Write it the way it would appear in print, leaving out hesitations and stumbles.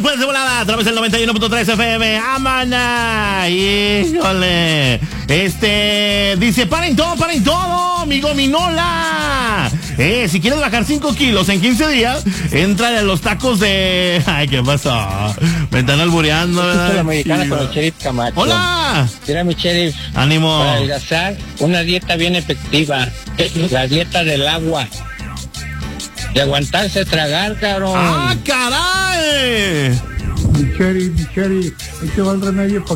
pues de volada a través del 91.3 FM. ¡Amana! ¡Híjole! Dice, paren todo, mi gominola. Si quieres bajar 5 kilos en 15 días, entra a los tacos de... Ay, ¿qué pasó? Me están albureando, ¿verdad? La mexicana con el Sheriff Camacho. ¡Hola! Mira, mi Sheriff. ¡Ánimo! Para adelgazar, una dieta bien efectiva. La dieta del agua. De aguantarse tragar, cabrón. ¡Ah, caray! Mi Sheriff, ahí te va el remedio para